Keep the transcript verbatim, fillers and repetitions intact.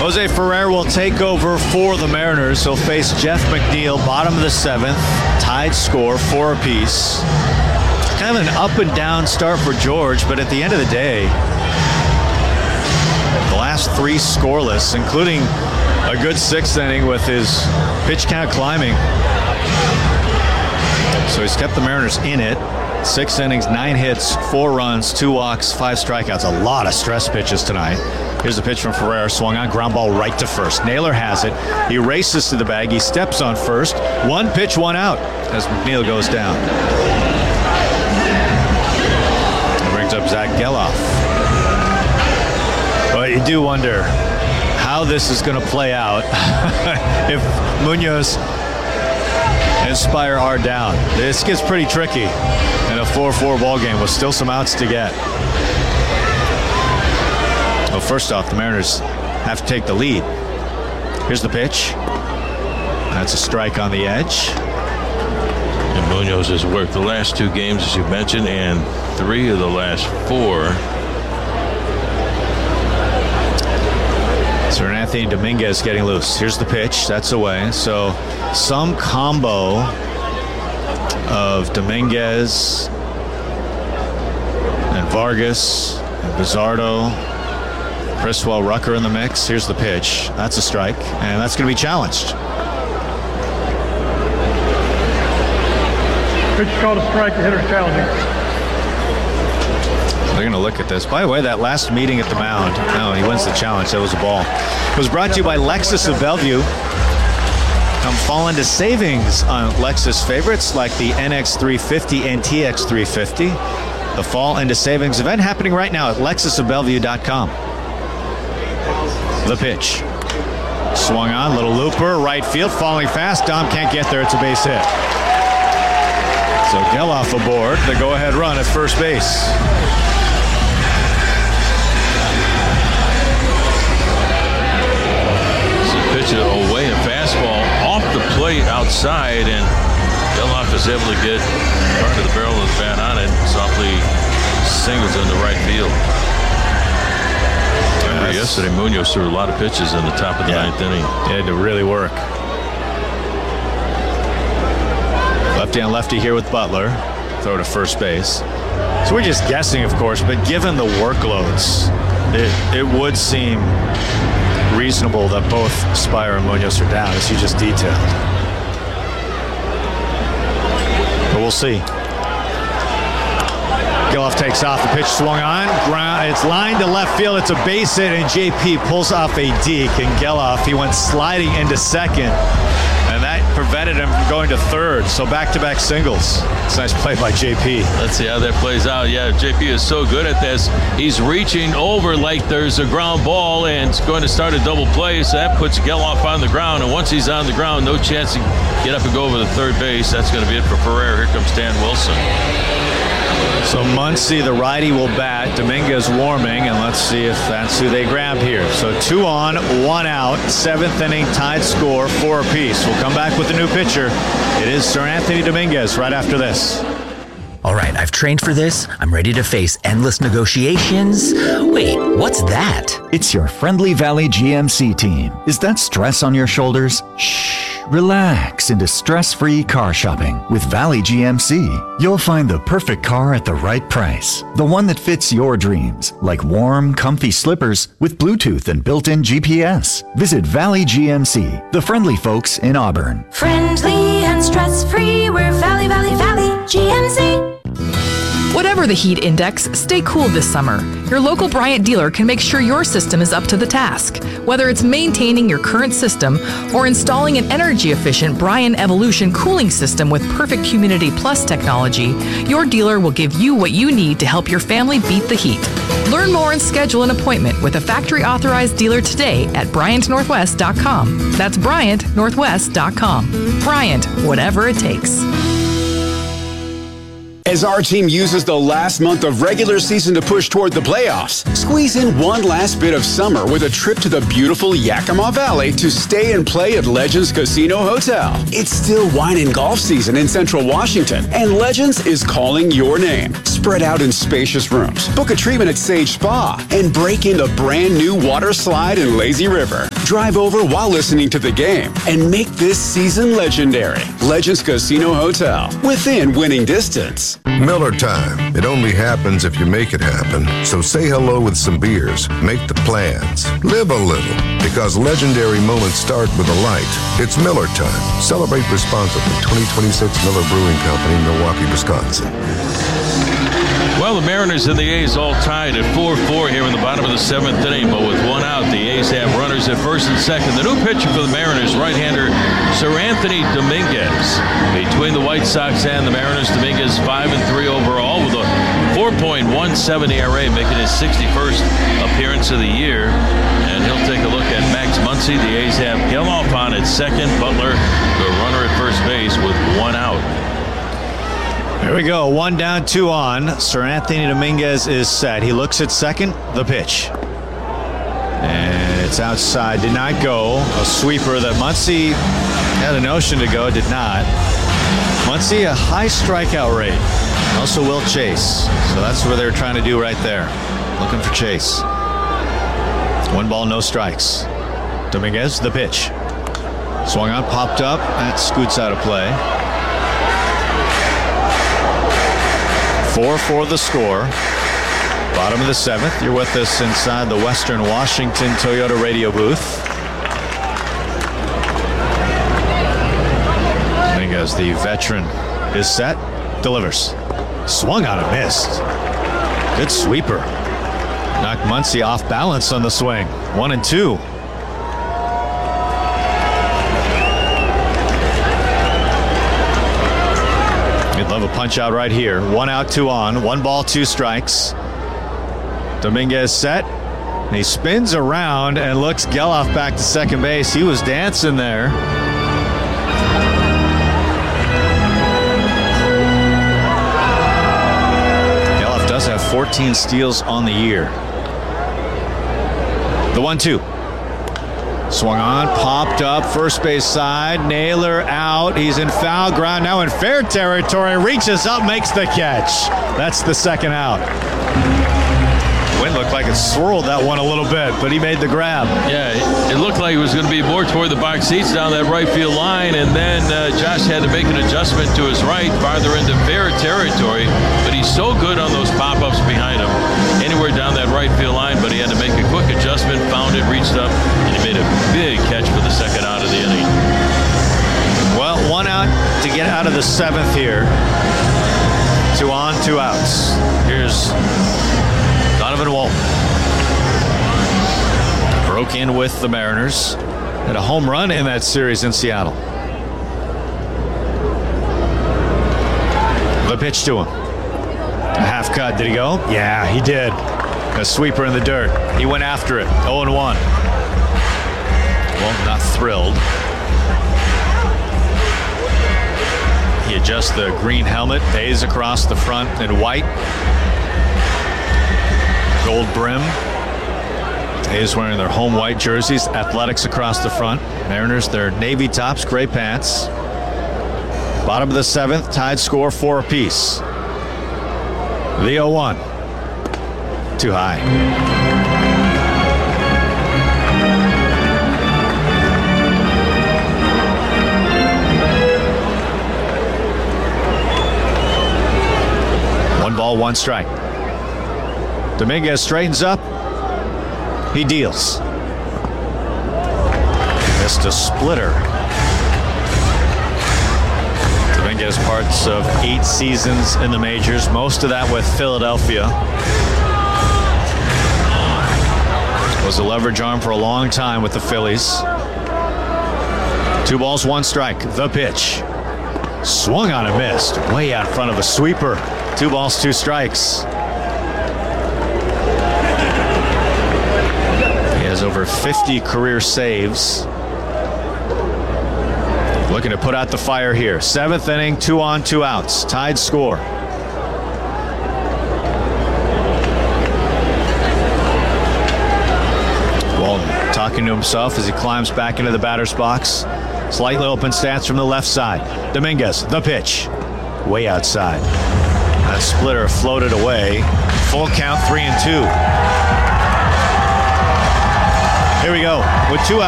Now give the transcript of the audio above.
Jose Ferrer will take over for the Mariners. He'll face Jeff McNeil, bottom of the seventh. Tied score, four apiece. Kind of an up and down start for George, but at the end of the day, the last three scoreless, including a good sixth inning with his pitch count climbing. So he's kept the Mariners in it. Six innings, nine hits, four runs, two walks, five strikeouts. A lot of stress pitches tonight. Here's a pitch from Ferrer, swung on, ground ball right to first. Naylor has it. He races to the bag. He steps on first. One pitch, one out as McNeil goes down. That brings up Zach Geloff. But you do wonder how this is going to play out if Munoz and Spire are down. This gets pretty tricky in a four four ball game with still some outs to get. Well, first off, the Mariners have to take the lead. Here's the pitch. That's a strike on the edge. And Munoz has worked the last two games, as you mentioned, and three of the last four. Sir Anthony Dominguez getting loose. Here's the pitch. That's away. So some combo of Dominguez and Vargas and Bizardo, Criswell, Rucker in the mix. Here's the pitch. That's a strike, and that's going to be challenged. Pitch called a strike. The hitter's challenging. They're going to look at this. By the way, that last meeting at the mound, no, he wins the challenge. That was a ball. It was brought to you by Lexus of Bellevue. Come fall into savings on Lexus favorites like the N X three fifty and T X three fifty. The fall into savings event happening right now at lexus of bellevue dot com. The pitch. Swung on, little looper, right field, falling fast. Dom can't get there. It's a base hit. So Geloff aboard the go-ahead run at first base. Pitch away, a fastball off the plate outside, and Geloff is able to get part of the barrel of the bat on it. Softly singles into right field. Remember yesterday, Munoz threw a lot of pitches in the top of the yeah. ninth inning. It had to really work. Lefty on lefty here with Butler. Throw to first base. So we're just guessing, of course, but given the workloads, it, it would seem reasonable that both Spire and Munoz are down, as you just detailed. But we'll see. Geloff takes off. The pitch swung on. Ground. It's lined to left field. It's a base hit, and J P pulls off a deke. And Geloff, he went sliding into second, and that prevented him from going to third. So back-to-back singles. It's a nice play by J P. Let's see how that plays out. Yeah, J P is so good at this. He's reaching over like there's a ground ball and it's going to start a double play. So that puts Geloff on the ground. And once he's on the ground, no chance to get up and go over the third base. That's going to be it for Ferrer. Here comes Dan Wilson. So Muncy, the righty, will bat. Dominguez warming, and let's see if that's who they grab here. So two on, one out, seventh inning, tied score, four apiece. We'll come back with a new pitcher. It is Sir Anthony Dominguez right after this. All right, I've trained for this. I'm ready to face endless negotiations. Wait, what's that? It's your Friendly Valley G M C team. Is that stress on your shoulders? Shh. Relax into stress-free car shopping. With Valley G M C, you'll find the perfect car at the right price. The one that fits your dreams, like warm, comfy slippers with Bluetooth and built-in G P S. Visit Valley G M C, the friendly folks in Auburn. Friendly and stress-free, we're Valley, Valley, Valley G M C. Whatever the heat index, stay cool this summer. Your local Bryant dealer can make sure your system is up to the task. Whether it's maintaining your current system or installing an energy-efficient Bryant Evolution cooling system with perfect Humidity Plus technology, your dealer will give you what you need to help your family beat the heat. Learn more and schedule an appointment with a factory-authorized dealer today at Bryant Northwest dot com. That's Bryant Northwest dot com. Bryant, whatever it takes. As our team uses the last month of regular season to push toward the playoffs, squeeze in one last bit of summer with a trip to the beautiful Yakima Valley to stay and play at Legends Casino Hotel. It's still wine and golf season in Central Washington, and Legends is calling your name. Spread out in spacious rooms, book a treatment at Sage Spa, and break into brand new water slide in Lazy River. drive over while listening to the game, and make this season legendary. Legends Casino Hotel, within winning distance. Miller time. It only happens if you make it happen. So say hello with some beers. Make the plans. Live a little. Because legendary moments start with a light. It's Miller time. Celebrate responsibly. twenty twenty-six Miller Brewing Company, Milwaukee, Wisconsin. Well, the Mariners and the A's all tied at four four here in the bottom of the seventh inning, but with one out, the A's have runners at first and second. The new pitcher for the Mariners, right-hander Seranthony Dominguez. Between the White Sox and the Mariners, Dominguez five and three overall with a four point one seven E R A, making his sixty-first appearance of the year. And he'll take a look at Max Muncy. The A's have Geloff on at second, Butler, the runner at first base, with one out. Here we go. One down, two on. Seranthony Dominguez is set. He looks at second. The pitch. And it's outside. Did not go. A sweeper that Muncy had a notion to go. Did not. Muncy, a high strikeout rate. Also will chase. So that's what they're trying to do right there. Looking for chase. One ball, no strikes. Dominguez, the pitch. Swung on, popped up. That scoots out of play. Four for the score. Bottom of the seventh. You're with us inside the Western Washington Toyota radio booth. Dominguez, the veteran, is set. Delivers. Swung on and missed. Good sweeper. Knocked Muncy off balance on the swing. One and two. You'd love a punch out right here. One out, two on. One ball, two strikes. Dominguez set. And he spins around and looks Geloff back to second base. He was dancing there. Geloff does have fourteen steals on the year. The one two. Swung on, popped up, first base side. Naylor out. He's in foul ground, now in fair territory. Reaches up, makes the catch. That's the second out. Wind looked like it swirled that one a little bit, but he made the grab. Yeah, it looked like it was going to be more toward the box seats down that right field line, and then uh, Josh had to make an adjustment to his right, farther into fair territory. But he's so good on those pop-ups behind him, anywhere down that right field line. But he had to make a quick adjustment, found it, reached up, and he made a big catch for the second out of the inning. Well, one out to get out of the seventh here. Two on, two outs. Here's Donovan Walton. Broke in with the Mariners. Had a home run in that series in Seattle. The pitch to him. A half cut. Did he go? Yeah, he did. A sweeper in the dirt. He went after it. oh and one. Well, not thrilled. He adjusts the green helmet. A's across the front in white. Gold brim. A's wearing their home white jerseys. Athletics across the front. Mariners, their navy tops, gray pants. Bottom of the seventh, tied score four apiece. The oh one. Too high. One ball, one strike. Dominguez straightens up. He deals. Missed a splitter. Dominguez parts of eight seasons in the majors, most of that with Philadelphia. Was a leverage arm for a long time with the Phillies. Two balls, one strike. The pitch. Swung on and missed. Way out in front of a sweeper. Two balls, two strikes. He has over fifty career saves. Looking to put out the fire here. Seventh inning, two on, two outs. Tied score. Walton talking to himself as he climbs back into the batter's box. Slightly open stance from the left side. Dominguez, the pitch. Way outside. That splitter floated away. Full count, three and two. Here we go with two outs.